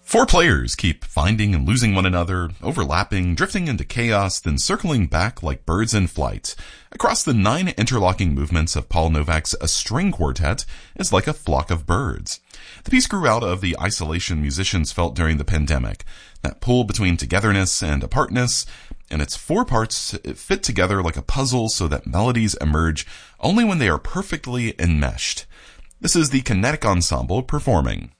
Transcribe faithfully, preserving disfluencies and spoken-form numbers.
Four players keep finding and losing one another, overlapping, drifting into chaos, then circling back like birds in flight. Across the nine interlocking movements of Paul Novak's A String Quartet is like a flock of birds. The piece grew out of the isolation musicians felt during the pandemic, that pull between togetherness and apartness, and its four parts fit together like a puzzle so that melodies emerge only when they are perfectly enmeshed. This is the Kinetic Ensemble performing.